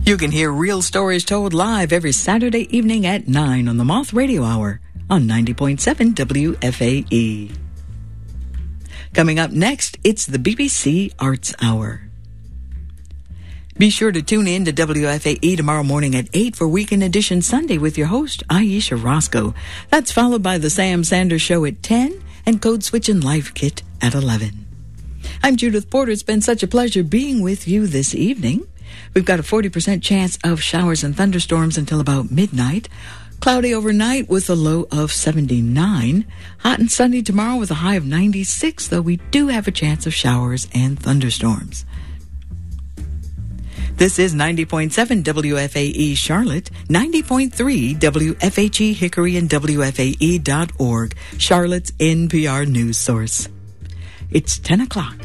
You can hear Real Stories Told live every Saturday evening at 9 on the Moth Radio Hour on 90.7 WFAE. Coming up next, it's the BBC Arts Hour. Be sure to tune in to WFAE tomorrow morning at 8 for Weekend Edition Sunday with your host, Aisha Roscoe. That's followed by the Sam Sanders Show at 10 and Code Switch and Life Kit at 11. I'm Judith Porter. It's been such a pleasure being with you this evening. We've got a 40% chance of showers and thunderstorms until about midnight. Cloudy overnight with a low of 79. Hot and sunny tomorrow with a high of 96, though we do have a chance of showers and thunderstorms. This is 90.7 WFAE Charlotte, 90.3 WFHE Hickory and WFAE.org, Charlotte's NPR news source. It's 10 o'clock.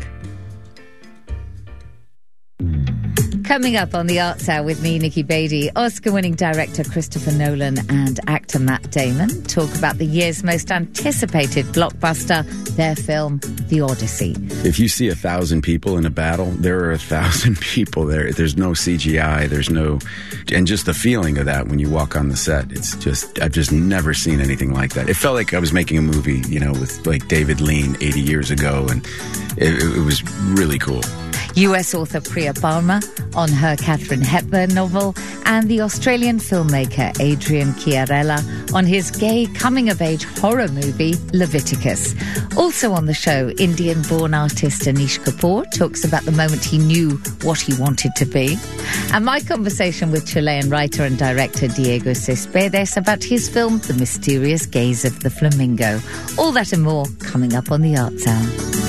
Coming up on the Arts Hour with me, Nikki Beatty, Oscar-winning director Christopher Nolan and actor Matt Damon talk about the year's most anticipated blockbuster, their film, The Odyssey. If you see 1,000 people in a battle, there are 1,000 people there. There's no CGI, and just the feeling of that when you walk on the set, I've just never seen anything like that. It felt like I was making a movie, with like David Lean 80 years ago, and it was really cool. US author Priya Palmer on her Katharine Hepburn novel, and the Australian filmmaker Adrian Chiarella on his gay coming-of-age horror movie Leviticus. Also on the show, Indian-born artist Anish Kapoor talks about the moment he knew what he wanted to be, and my conversation with Chilean writer and director Diego Cespedes about his film The Mysterious Gaze of the Flamingo. All that and more coming up on the Arts Hour.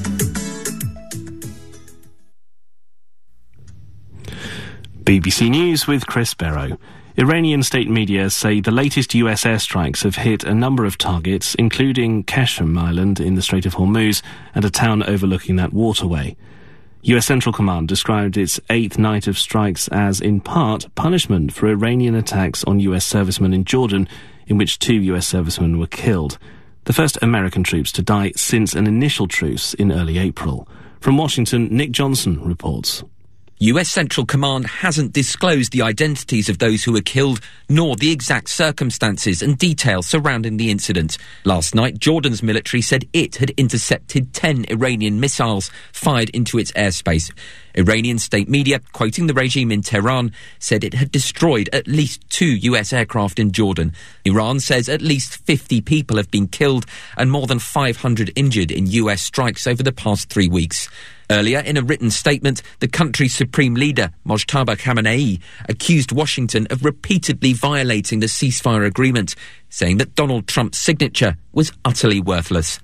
BBC News with Chris Barrow. Iranian state media say the latest US airstrikes have hit a number of targets, including Qashem Island in the Strait of Hormuz and a town overlooking that waterway. US Central Command described its eighth night of strikes as, in part, punishment for Iranian attacks on US servicemen in Jordan, in which 2 US servicemen were killed. The first American troops to die since an initial truce in early April. From Washington, Nick Johnson reports. US Central Command hasn't disclosed the identities of those who were killed, nor the exact circumstances and details surrounding the incident. Last night, Jordan's military said it had intercepted 10 Iranian missiles fired into its airspace. Iranian state media, quoting the regime in Tehran, said it had destroyed at least 2 US aircraft in Jordan. Iran says at least 50 people have been killed and more than 500 injured in US strikes over the past 3 weeks. Earlier, in a written statement, the country's supreme leader, Mojtaba Khamenei, accused Washington of repeatedly violating the ceasefire agreement, saying that Donald Trump's signature was utterly worthless.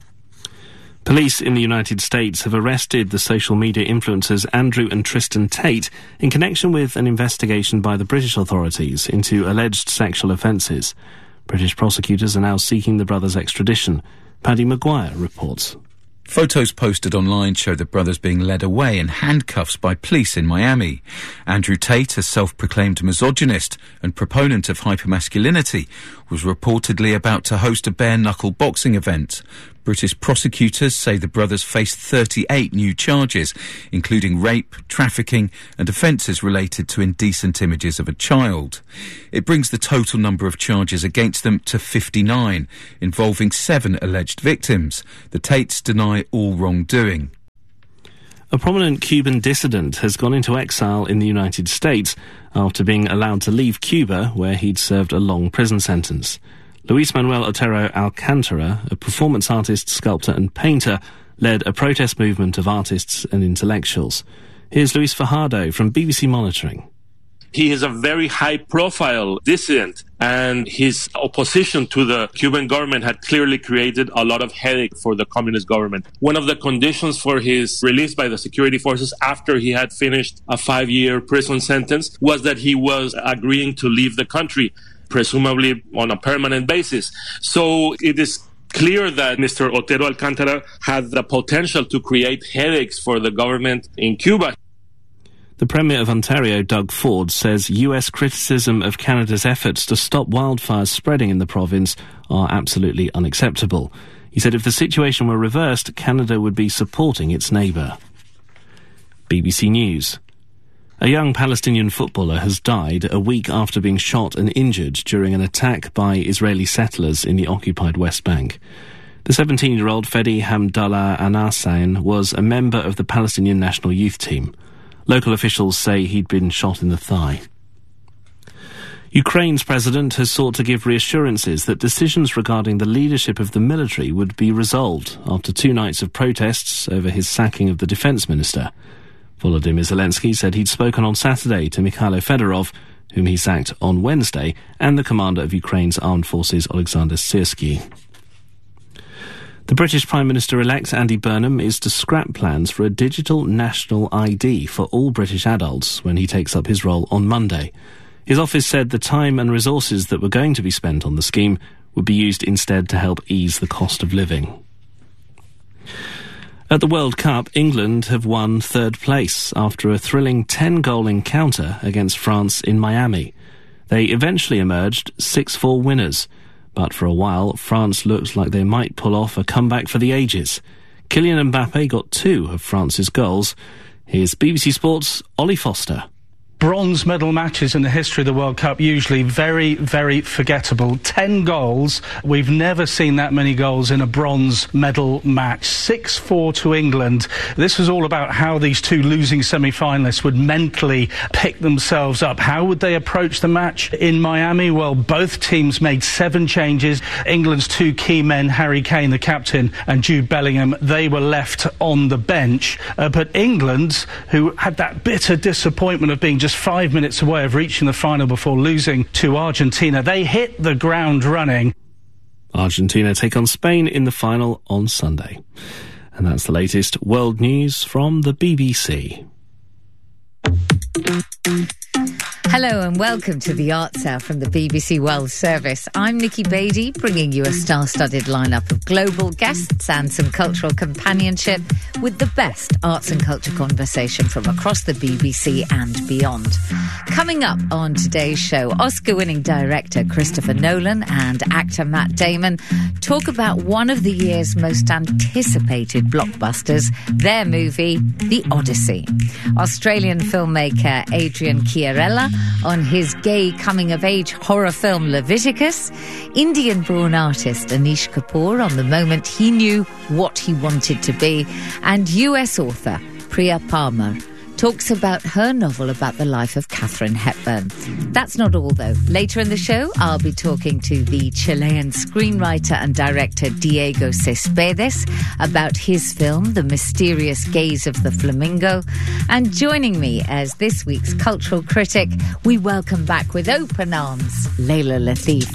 Police in the United States have arrested the social media influencers Andrew and Tristan Tate in connection with an investigation by the British authorities into alleged sexual offences. British prosecutors are now seeking the brothers' extradition. Paddy Maguire reports. Photos posted online show the brothers being led away in handcuffs by police in Miami. Andrew Tate, a self-proclaimed misogynist and proponent of hypermasculinity, was reportedly about to host a bare-knuckle boxing event. British prosecutors say the brothers face 38 new charges, including rape, trafficking and offences related to indecent images of a child. It brings the total number of charges against them to 59, involving 7 alleged victims. The Tates deny all wrongdoing. A prominent Cuban dissident has gone into exile in the United States after being allowed to leave Cuba, where he'd served a long prison sentence. Luis Manuel Otero Alcantara, a performance artist, sculptor and painter, led a protest movement of artists and intellectuals. Here's Luis Fajardo from BBC Monitoring. He is a very high-profile dissident, and his opposition to the Cuban government had clearly created a lot of headache for the communist government. One of the conditions for his release by the security forces after he had finished a 5-year prison sentence was that he was agreeing to leave the country, presumably on a permanent basis. So it is clear that Mr. Otero Alcantara had the potential to create headaches for the government in Cuba. The Premier of Ontario, Doug Ford, says US criticism of Canada's efforts to stop wildfires spreading in the province are absolutely unacceptable. He said if the situation were reversed, Canada would be supporting its neighbour. BBC News. A young Palestinian footballer has died a week after being shot and injured during an attack by Israeli settlers in the occupied West Bank. The 17-year-old Fedi Hamdallah Anasain was a member of the Palestinian national youth team. Local officials say he'd been shot in the thigh. Ukraine's president has sought to give reassurances that decisions regarding the leadership of the military would be resolved after 2 nights of protests over his sacking of the defence minister. Volodymyr Zelensky said he'd spoken on Saturday to Mikhailo Fedorov, whom he sacked on Wednesday, and the commander of Ukraine's armed forces, Oleksandr Syrsky. The British Prime Minister-elect Andy Burnham is to scrap plans for a digital national ID for all British adults when he takes up his role on Monday. His office said the time and resources that were going to be spent on the scheme would be used instead to help ease the cost of living. At the World Cup, England have won 3rd place after a thrilling 10-goal encounter against France in Miami. They eventually emerged 6-4 winners, but for a while France looked like they might pull off a comeback for the ages. Kylian Mbappe got 2 of France's goals. Here's BBC Sports' Ollie Foster. Bronze medal matches in the history of the World Cup, usually very, very forgettable. 10 goals. We've never seen that many goals in a bronze medal match. 6-4 to England. This was all about how these 2 losing semi-finalists would mentally pick themselves up. How would they approach the match in Miami? Well, both teams made 7 changes. England's 2 key men, Harry Kane, the captain, and Jude Bellingham, they were left on the bench. But England, who had that bitter disappointment of being just 5 minutes away of reaching the final before losing to Argentina, they hit the ground running. Argentina take on Spain in the final on Sunday. And that's the latest world news from the BBC. Hello and welcome to the Arts Hour from the BBC World Service. I'm Nikki Beattie, bringing you a star-studded lineup of global guests and some cultural companionship with the best arts and culture conversation from across the BBC and beyond. Coming up on today's show, Oscar-winning director Christopher Nolan and actor Matt Damon talk about one of the year's most anticipated blockbusters, their movie, The Odyssey. Australian filmmaker Adrian Chiarella on his gay coming-of-age horror film Leviticus, Indian-born artist Anish Kapoor on the moment he knew what he wanted to be, and US author Priya Palmer talks about her novel about the life of Katharine Hepburn. That's not all, though. Later in the show, I'll be talking to the Chilean screenwriter and director Diego Cespedes about his film, The Mysterious Gaze of the Flamingo. And joining me as this week's cultural critic, we welcome back with open arms, Layla Latif.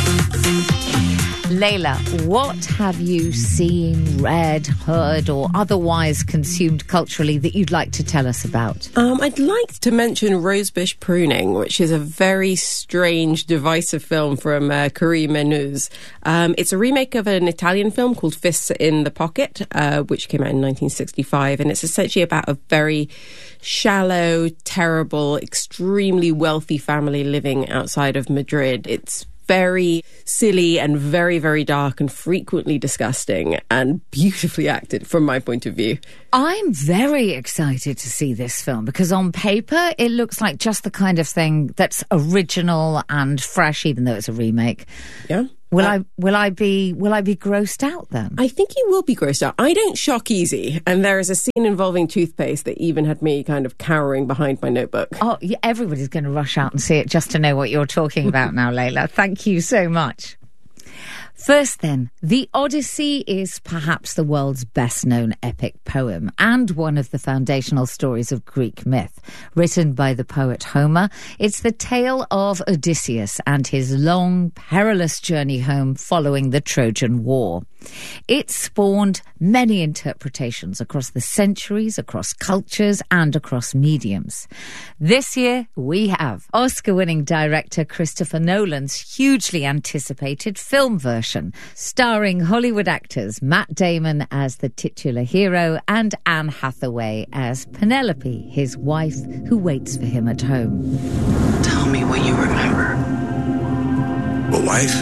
Layla, what have you seen, read, heard, or otherwise consumed culturally that you'd like to tell us about? I'd like to mention Rosebush Pruning, which is a very strange, divisive film from Karim Menuz. It's a remake of an Italian film called Fists in the Pocket, which came out in 1965, and it's essentially about a very shallow, terrible, extremely wealthy family living outside of Madrid. It's very silly and very, very dark and frequently disgusting and beautifully acted from my point of view. I'm very excited to see this film because on paper it looks like just the kind of thing that's original and fresh, even though it's a remake. Yeah. Will I be grossed out then? I think you will be grossed out. I don't shock easy, and there is a scene involving toothpaste that even had me kind of cowering behind my notebook. Oh, yeah, everybody's going to rush out and see it just to know what you're talking about now, Layla. Thank you so much. First then, The Odyssey is perhaps the world's best-known epic poem and one of the foundational stories of Greek myth. Written by the poet Homer, it's the tale of Odysseus and his long, perilous journey home following the Trojan War. It spawned many interpretations across the centuries, across cultures, and across mediums. This year, we have Oscar-winning director Christopher Nolan's hugely anticipated film version, starring Hollywood actors Matt Damon as the titular hero and Anne Hathaway as Penelope, his wife, who waits for him at home. Tell me what you remember. A wife?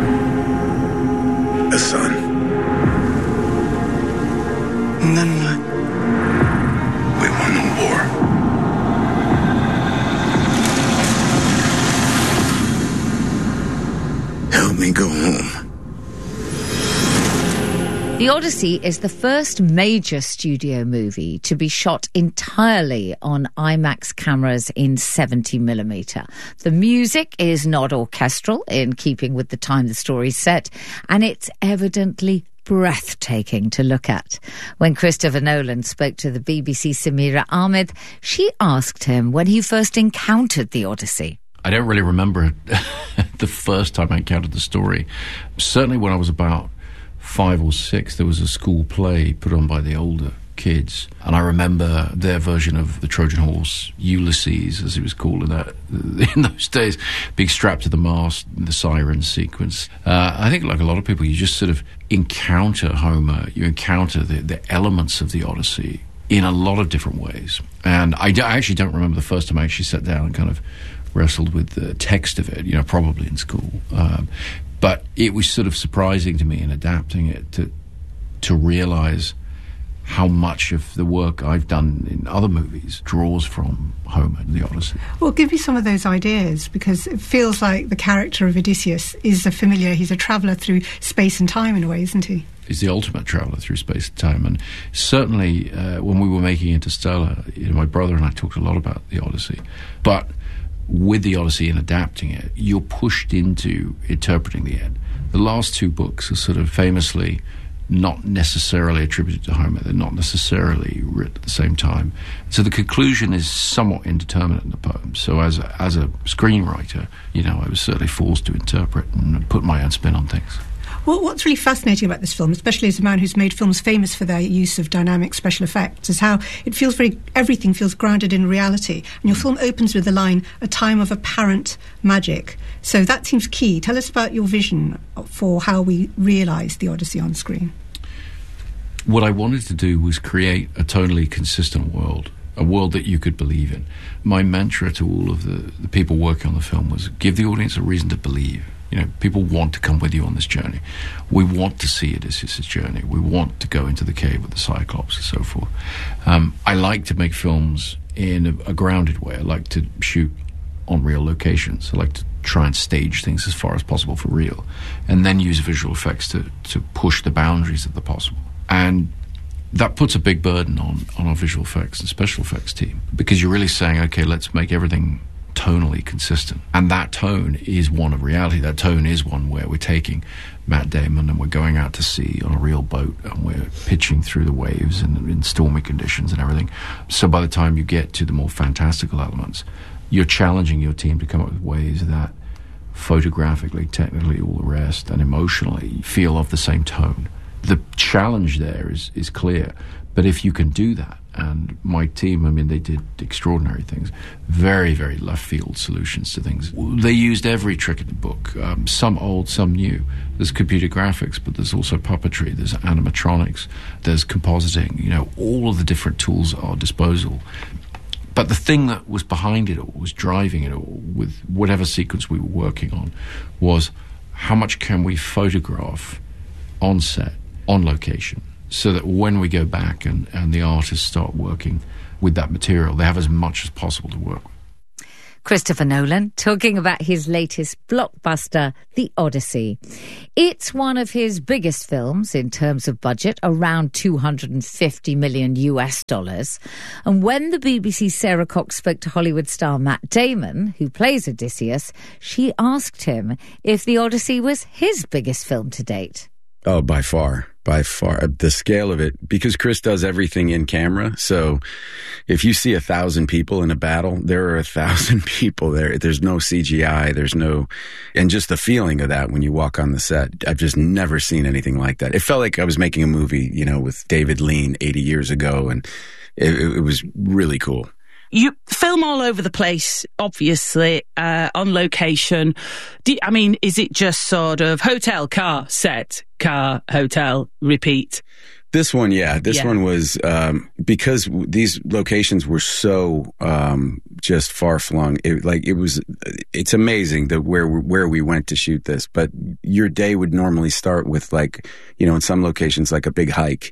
A son. And then what? We won the war. The Odyssey is the first major studio movie to be shot entirely on IMAX cameras in 70mm. The music is not orchestral, in keeping with the time the story's set, and it's evidently breathtaking to look at. When Christopher Nolan spoke to the BBC Samira Ahmed, she asked him when he first encountered The Odyssey. I don't really remember the first time I encountered the story. Certainly when I was about 5 or 6, there was a school play put on by the older kids, and I remember their version of the Trojan horse, Ulysses, as it was called in those days, being strapped to the mast, the siren sequence. I think, like a lot of people, you just sort of encounter Homer, you encounter the elements of the Odyssey in a lot of different ways. And I actually don't remember the first time I actually sat down and kind of wrestled with the text of it, probably in school. But it was sort of surprising to me in adapting it to realize how much of the work I've done in other movies draws from Homer and the Odyssey. Well, give me some of those ideas, because it feels like the character of Odysseus is he's a traveller through space and time in a way, isn't he? He's the ultimate traveller through space and time. And certainly when we were making Interstellar, my brother and I talked a lot about the Odyssey. But with the Odyssey and adapting it, you're pushed into interpreting the end. The last 2 books are sort of famously not necessarily attributed to Homer. They're not necessarily written at the same time. So the conclusion is somewhat indeterminate in the poem. So as a screenwriter, I was certainly forced to interpret and put my own spin on things. Well, what's really fascinating about this film, especially as a man who's made films famous for their use of dynamic special effects, is how it feels everything feels grounded in reality. And your film opens with the line, "a time of apparent magic." So that seems key. Tell us about your vision for how we realise the Odyssey on screen. What I wanted to do was create a tonally consistent world, a world that you could believe in. My mantra to all of the people working on the film was give the audience a reason to believe. People want to come with you on this journey. We want to see Odysseus' journey. We want to go into the cave with the Cyclops and so forth. I like to make films in a grounded way. I like to shoot on real locations. I like to try and stage things as far as possible for real, and then use visual effects to push the boundaries of the possible. And that puts a big burden on our visual effects and special effects team, because you're really saying, okay, let's make everything tonally consistent. And that tone is one of reality. That tone is one where we're taking Matt Damon and we're going out to sea on a real boat and we're pitching through the waves and in stormy conditions and everything. So by the time you get to the more fantastical elements, you're challenging your team to come up with ways that photographically, technically, all the rest, and emotionally feel of the same tone. The challenge there is clear. But if you can do that, and my team, they did extraordinary things, very, very left field solutions to things. They used every trick in the book, some old, some new. There's computer graphics, but there's also puppetry, there's animatronics, there's compositing, all of the different tools at our disposal. But the thing that was behind it all, was driving it all, with whatever sequence we were working on, was how much can we photograph on set, on location, so that when we go back and the artists start working with that material, they have as much as possible to work with. Christopher Nolan talking about his latest blockbuster, The Odyssey. It's one of his biggest films in terms of budget, around $250 million. And when the BBC's Sarah Cox spoke to Hollywood star Matt Damon, who plays Odysseus, she asked him if The Odyssey was his biggest film to date. Oh, by far. The scale of it, because Chris does everything in camera. So if you see 1,000 people in a battle, there are 1,000 people there. There's no CGI. And just the feeling of that when you walk on the set, I've just never seen anything like that. It felt like I was making a movie, with David Lean 80 years ago. And it was really cool. You film all over the place, obviously, on location. Is it just sort of hotel, car, set, car, hotel, repeat? This one, yeah. This one was, because these locations were so just far-flung. It's amazing that where we went to shoot this. But your day would normally start with in some locations, like a big hike.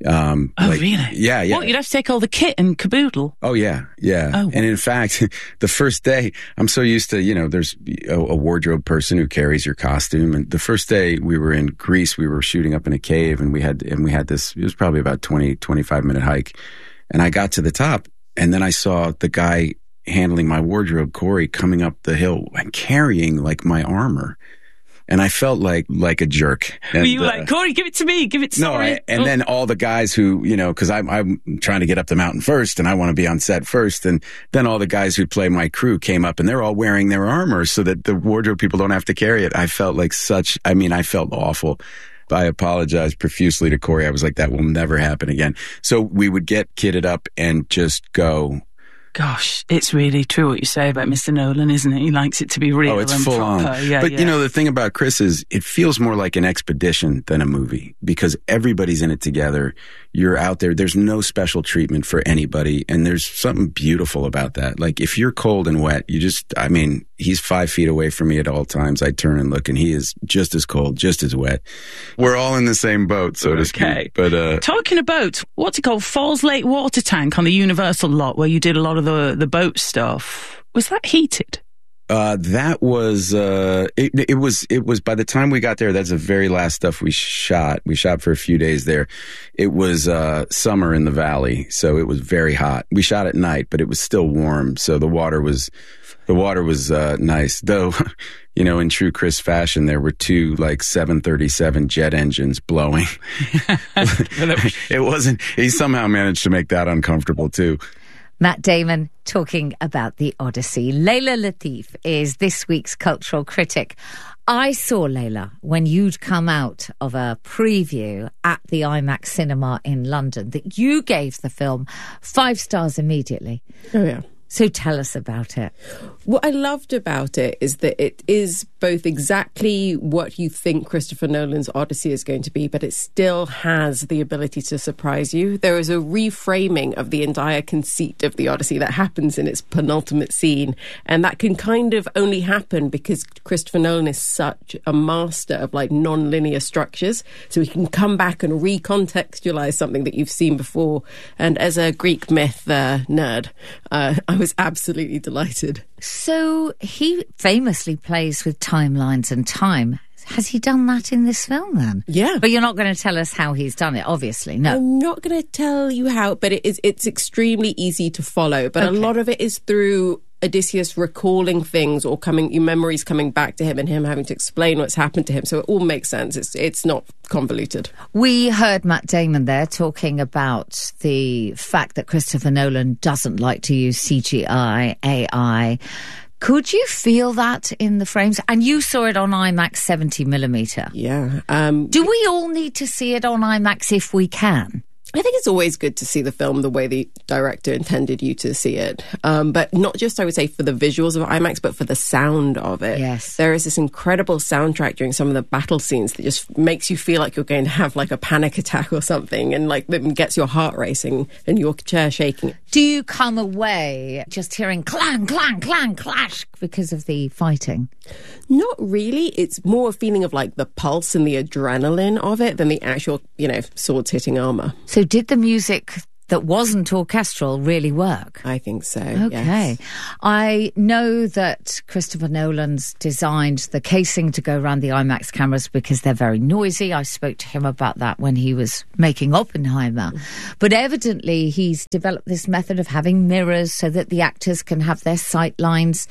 Really? Yeah. What, you'd have to take all the kit and caboodle? Oh, yeah. Oh. And in fact, the first day, I'm so used to, there's a wardrobe person who carries your costume. And the first day we were in Greece, we were shooting up in a cave, and we had this, it was probably about 25-minute hike. And I got to the top, and then I saw the guy handling my wardrobe, Corey, coming up the hill and carrying like my armor. And I felt like a jerk. And, were you like, Corey, give it to me, and then all the guys who, because I'm trying to get up the mountain first and I want to be on set first. And then all the guys who play my crew came up and they're all wearing their armor so that the wardrobe people don't have to carry it. I felt like I felt awful. I apologized profusely to Corey. I was like, that will never happen again. So we would get kitted up and just go. Gosh, it's really true what you say about Mr. Nolan, isn't it? He likes it to be real it's and full proper. on. Yeah, but, the thing about Chris is it feels more like an expedition than a movie because everybody's in it together. You're out there. There's no special treatment for anybody. And there's something beautiful about that. Like, if you're cold and wet, he's 5 feet away from me at all times. I turn and look, and he is just as cold, just as wet. We're all in the same boat, so to speak. But talking about, what's it called? Falls Lake Water Tank on the Universal lot, where you did a lot of the boat stuff. Was that heated? That was, it was by the time we got there, that's the very last stuff we shot. We shot for a few days there. It was, summer in the valley. So it was very hot. We shot at night, but it was still warm. So the water was nice. Though, in true Chris fashion, there were 2 737 jet engines blowing. He somehow managed to make that uncomfortable too. Matt Damon talking about The Odyssey. Layla Latif is this week's cultural critic. I saw Layla when you'd come out of a preview at the IMAX cinema in London that you gave the film 5 stars immediately. Oh, yeah. So tell us about it. What I loved about it is that it is both exactly what you think Christopher Nolan's Odyssey is going to be, but it still has the ability to surprise you. There is a reframing of the entire conceit of the Odyssey that happens in its penultimate scene, and that can kind of only happen because Christopher Nolan is such a master of non-linear structures, so he can come back and recontextualize something that you've seen before. And as a Greek myth nerd, I was absolutely delighted. So he famously plays with timelines and time. Has he done that in this film then? Yeah. But you're not going to tell us how he's done it, obviously. No. I'm not going to tell you how, but it's extremely easy to follow. But okay. A lot of it is through Odysseus recalling things or memories coming back to him and him having to explain what's happened to him. So it all makes sense. It's not convoluted. We heard Matt Damon there talking about the fact that Christopher Nolan doesn't like to use CGI, AI. Could you feel that in the frames? And you saw it on IMAX 70mm. Yeah. Do we all need to see it on IMAX if we can? I think it's always good to see the film the way the director intended you to see it. But not just, I would say, for the visuals of IMAX, but for the sound of it. Yes. There is this incredible soundtrack during some of the battle scenes that just makes you feel like you're going to have a panic attack or something, and that gets your heart racing and your chair shaking. Do you come away just hearing clang, clang, clang, clash because of the fighting? Not really. It's more a feeling of the pulse and the adrenaline of it than the actual, swords hitting armor. So did the music that wasn't orchestral really work? I think so, okay. Yes. I know that Christopher Nolan's designed the casing to go around the IMAX cameras because they're very noisy. I spoke to him about that when he was making Oppenheimer. But evidently he's developed this method of having mirrors so that the actors can have their sight lines.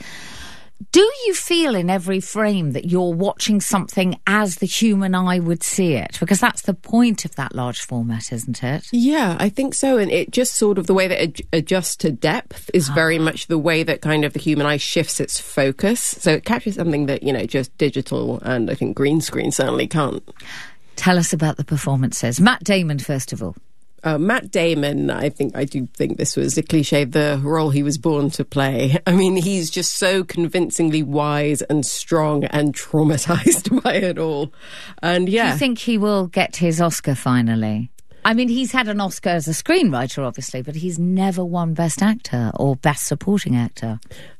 Do you feel in every frame that you're watching something as the human eye would see it? Because that's the point of that large format, isn't it? Yeah, I think so. And it just sort of the way that it adjusts to depth is very much the way that kind of the human eye shifts its focus. So it captures something that, just digital and I think green screen certainly can't. Tell us about the performances. Matt Damon, first of all. Matt Damon, I do think this was a cliche, the role he was born to play. I mean, he's just so convincingly wise and strong and traumatized by it all. And yeah. Do you think he will get his Oscar finally? I mean, he's had an Oscar as a screenwriter, obviously, but he's never won Best Actor or Best Supporting Actor.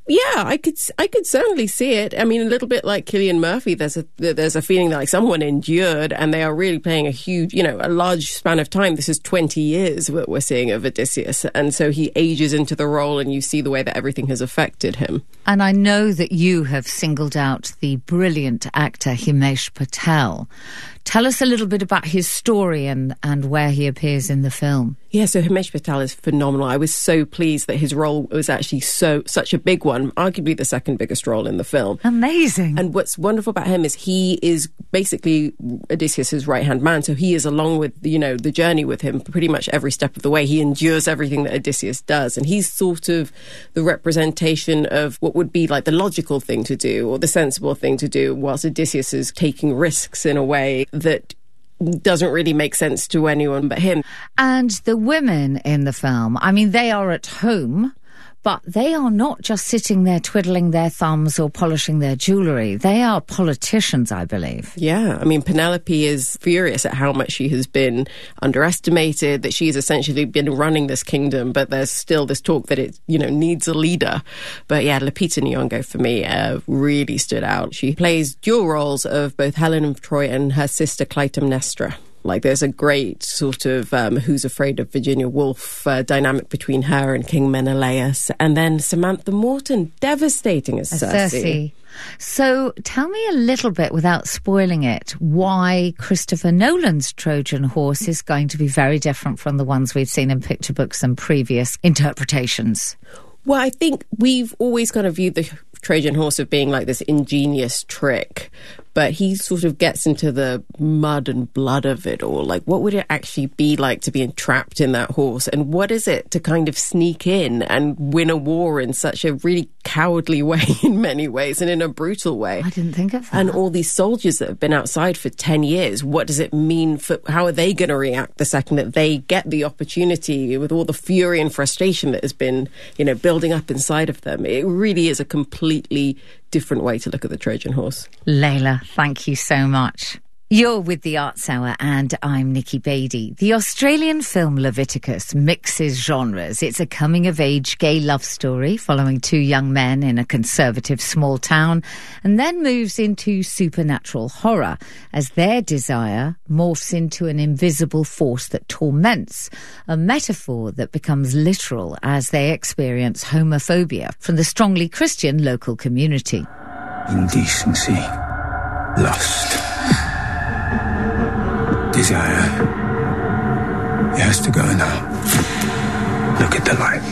Yeah, I could certainly see it. I mean, a little bit like Cillian Murphy, there's a feeling that like someone endured, and they are really playing a huge, a large span of time. This is 20 years what we're seeing of Odysseus, and so he ages into the role, and you see the way that everything has affected him. And I know that you have singled out the brilliant actor Himesh Patel. Tell us a little bit about his story and where he appears in the film. Yeah, so Himesh Patel is phenomenal. I was so pleased that his role was actually such a big one, arguably the second biggest role in the film. Amazing. And what's wonderful about him is he is basically Odysseus' right-hand man, so he is along with, the journey with him pretty much every step of the way. He endures everything that Odysseus does, and he's sort of the representation of what would be like the logical thing to do or the sensible thing to do, whilst Odysseus is taking risks in a way that doesn't really make sense to anyone but him. And the women in the film, I mean, they are at home, but they are not just sitting there twiddling their thumbs or polishing their jewellery. They are politicians, I believe. Yeah, I mean, Penelope is furious at how much she has been underestimated, that she's essentially been running this kingdom, but there's still this talk that it, needs a leader. But yeah, Lupita Nyong'o, for me, really stood out. She plays dual roles of both Helen of Troy and her sister Clytemnestra. Like, there's a great sort of Who's Afraid of Virginia Woolf dynamic between her and King Menelaus. And then Samantha Morton, devastating as Circe. So tell me a little bit, without spoiling it, why Christopher Nolan's Trojan Horse is going to be very different from the ones we've seen in picture books and previous interpretations. Well, I think we've always kind of viewed the Trojan Horse of being like this ingenious trick, but he sort of gets into the mud and blood of it all. Like, what would it actually be like to be entrapped in that horse? And what is it to kind of sneak in and win a war in such a really cowardly way in many ways and in a brutal way? I didn't think of that. And all these soldiers that have been outside for 10 years, what does it mean for, how are they going to react the second that they get the opportunity with all the fury and frustration that has been, building up inside of them? It really is a completely different way to look at the Trojan Horse. Layla, thank you so much. You're with the Arts Hour and I'm Nikki Beattie. The Australian film Leviticus mixes genres. It's a coming-of-age gay love story following two young men in a conservative small town, and then moves into supernatural horror as their desire morphs into an invisible force that torments, a metaphor that becomes literal as they experience homophobia from the strongly Christian local community. Indecency, lust, desire. It has to go now. Look at the light.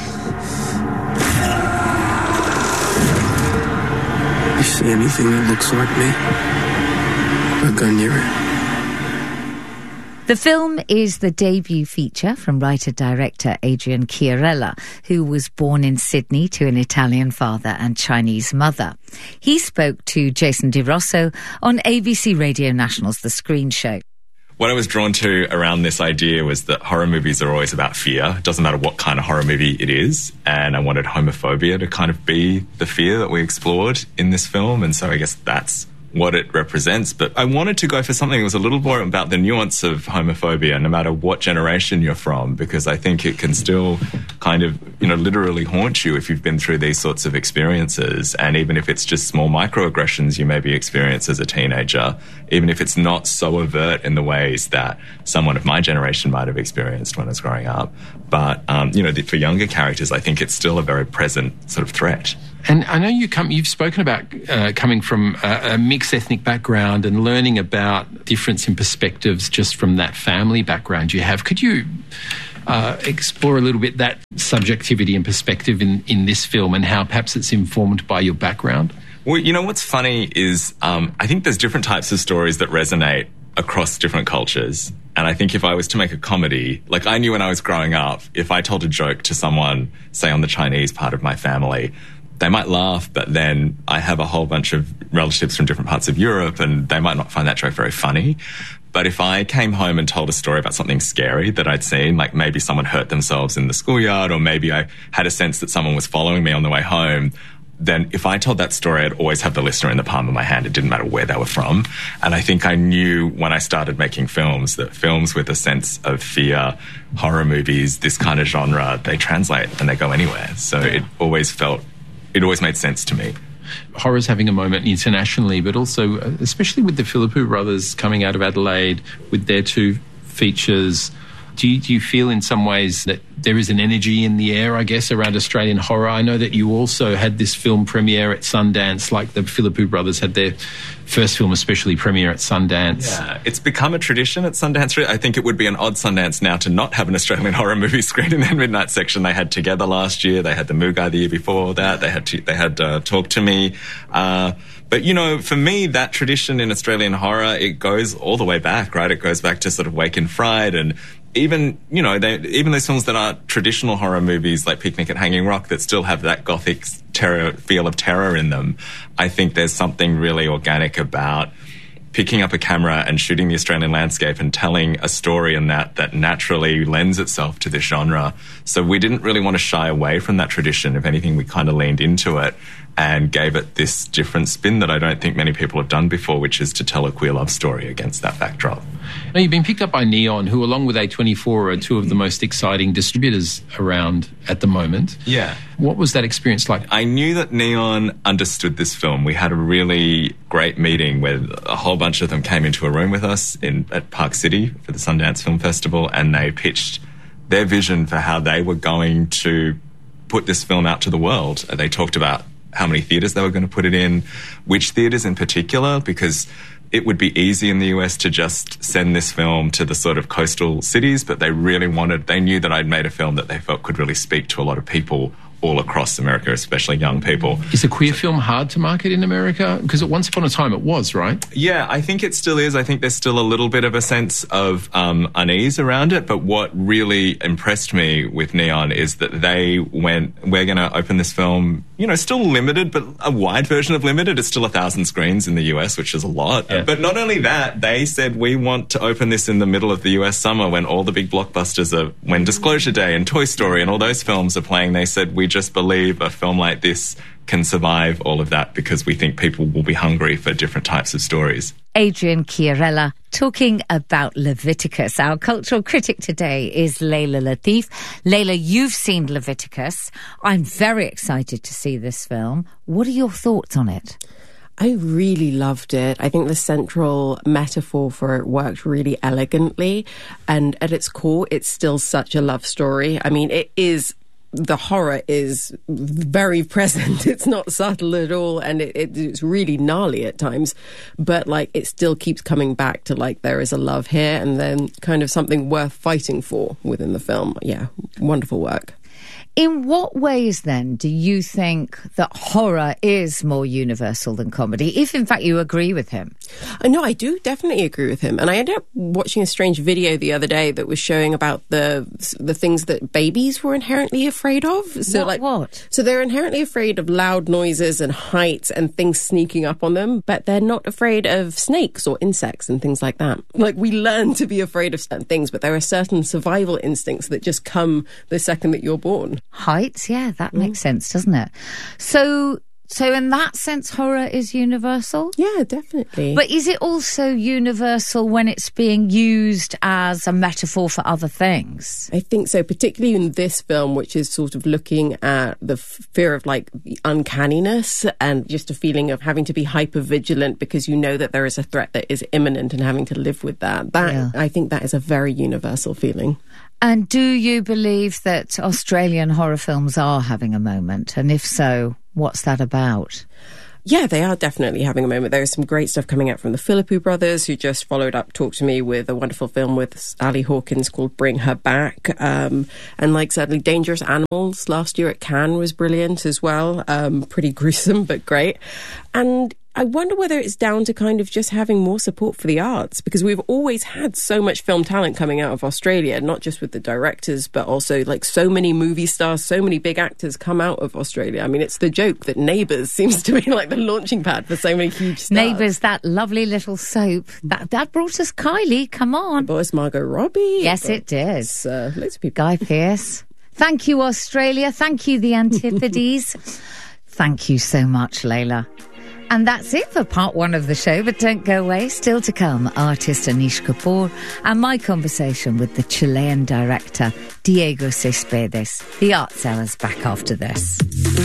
You see anything that looks like me? Don't go near it. The film is the debut feature from writer-director Adrian Chiarella, who was born in Sydney to an Italian father and Chinese mother. He spoke to Jason Di Rosso on ABC Radio National's The Screen Show. What I was drawn to around this idea was that horror movies are always about fear. It doesn't matter what kind of horror movie it is. And I wanted homophobia to kind of be the fear that we explored in this film. And so I guess that's what it represents. But I wanted to go for something that was a little more about the nuance of homophobia, no matter what generation you're from, because I think it can still kind of, literally haunt you if you've been through these sorts of experiences. And even if it's just small microaggressions you maybe experience as a teenager, even if it's not so overt in the ways that someone of my generation might have experienced when I was growing up. But, for younger characters, I think it's still a very present sort of threat. And I know you've spoken about coming from a mixed ethnic background and learning about difference in perspectives just from that family background you have. Could you explore a little bit that subjectivity and perspective in this film and how perhaps it's informed by your background? Well, what's funny is I think there's different types of stories that resonate across different cultures. And I think if I was to make a comedy, like I knew when I was growing up, if I told a joke to someone, say on the Chinese part of my family, they might laugh, but then I have a whole bunch of relatives from different parts of Europe and they might not find that joke very funny. But if I came home and told a story about something scary that I'd seen, like maybe someone hurt themselves in the schoolyard, or maybe I had a sense that someone was following me on the way home, then if I told that story, I'd always have the listener in the palm of my hand. It didn't matter where they were from. And I think I knew when I started making films that films with a sense of fear, horror movies, this kind of genre, they translate and they go anywhere. So it always felt it always made sense to me. Horror's having a moment internationally, but also, especially with the Philippou brothers coming out of Adelaide with their 2 features, do you feel in some ways that there is an energy in the air, I guess, around Australian horror? I know that you also had this film premiere at Sundance, like the Philippou brothers had their first film especially premiere at Sundance. Yeah, it's become a tradition at Sundance. I think it would be an odd Sundance now to not have an Australian horror movie screened in their midnight section. They had Together last year. They had The Mugai the year before that. They had Talk to Me. But, you know, for me, that tradition in Australian horror, it goes all the way back, right? It goes back to sort of Wake in Fright, and even, you know, even those films that aren't traditional horror movies like Picnic at Hanging Rock that still have that gothic feel of terror in them. I think there's something really organic about picking up a camera and shooting the Australian landscape and telling a story in that naturally lends itself to this genre. So we didn't really want to shy away from that tradition. If anything, we kind of leaned into it and gave it this different spin that I don't think many people have done before, which is to tell a queer love story against that backdrop. Now, you've been picked up by Neon, who along with A24 are 2 of the most exciting distributors around at the moment. Yeah. What was that experience like? I knew that Neon understood this film. We had a really great meeting where a whole bunch of them came into a room with us at Park City for the Sundance Film Festival, and they pitched their vision for how they were going to put this film out to the world. They talked about how many theatres they were going to put it in, which theatres in particular, because it would be easy in the US to just send this film to the sort of coastal cities, but they knew that I'd made a film that they felt could really speak to a lot of people all across America, especially young people. Is a queer film hard to market in America? Because once upon a time it was, right? Yeah, I think it still is. I think there's still a little bit of a sense of unease around it. But what really impressed me with Neon is that they went, we're going to open this film, you know, still limited, but a wide version of limited. It's still 1,000 screens in the US, which is a lot. Yeah. But not only that, they said, we want to open this in the middle of the US summer when all the big blockbusters are, when Disclosure Day and Toy Story and all those films are playing. They said, we just believe a film like this can survive all of that because we think people will be hungry for different types of stories. Adrian Chiarella talking about Leviticus. Our cultural critic today is Layla Latif. Layla, you've seen Leviticus. I'm very excited to see this film. What are your thoughts on it? I really loved it. I think the central metaphor for it worked really elegantly. And at its core, it's still such a love story. I mean, the horror is very present. It's not subtle at all, and it's really gnarly at times. But like, it still keeps coming back to like, there is a love here, and then kind of something worth fighting for within the film. Yeah, wonderful work. In what ways, then, do you think that horror is more universal than comedy, if, in fact, you agree with him? No, I do definitely agree with him. And I ended up watching a strange video the other day that was showing about the things that babies were inherently afraid of. So, what? So they're inherently afraid of loud noises and heights and things sneaking up on them, but they're not afraid of snakes or insects and things like that. Like, we learn to be afraid of certain things, but there are certain survival instincts that just come the second that you're born. Heights, yeah, that makes sense, doesn't it? So in that sense, horror is universal? Yeah, definitely. But is it also universal when it's being used as a metaphor for other things? I think so, particularly in this film, which is sort of looking at the fear of like the uncanniness and just a feeling of having to be hyper vigilant because you know that there is a threat that is imminent and having to live with that. I think that is a very universal feeling. And do you believe that Australian horror films are having a moment? And if so, what's that about? Yeah, they are definitely having a moment. There is some great stuff coming out from the Philippou brothers, who just followed up Talk to Me with a wonderful film with Sally Hawkins called Bring Her Back. And like sadly, Dangerous Animals last year at Cannes was brilliant as well. Pretty gruesome, but great. And I wonder whether it's down to kind of just having more support for the arts, because we've always had so much film talent coming out of Australia, not just with the directors, but also like so many movie stars, so many big actors come out of Australia. I mean, it's the joke that Neighbours seems to be like the launching pad for so many huge stars. Neighbours, that lovely little soap. That brought us Kylie, come on. It brought us Margot Robbie. Yes, it did. Loads of people. Guy Pearce. Thank you, Australia. Thank you, the Antipodes. Thank you so much, Layla. And that's it for part one of the show, but don't go away. Still to come, artist Anish Kapoor and my conversation with the Chilean director Diego Cespedes. The Arts Hour's back after this.